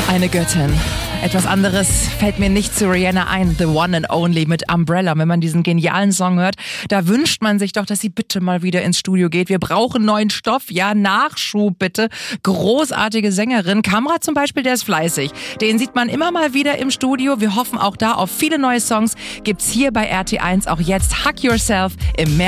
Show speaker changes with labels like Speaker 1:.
Speaker 1: Eine Göttin. Etwas anderes fällt mir nicht zu Rihanna ein. The One and Only mit Umbrella. Wenn man diesen genialen Song hört, da wünscht man sich doch, dass sie bitte mal wieder ins Studio geht. Wir brauchen neuen Stoff. Ja, Nachschub bitte. Großartige Sängerin. Kamra zum Beispiel, der ist fleißig. Den sieht man immer mal wieder im Studio. Wir hoffen auch da auf viele neue Songs. Gibt's hier bei RT1 auch jetzt Hug Yourself im März.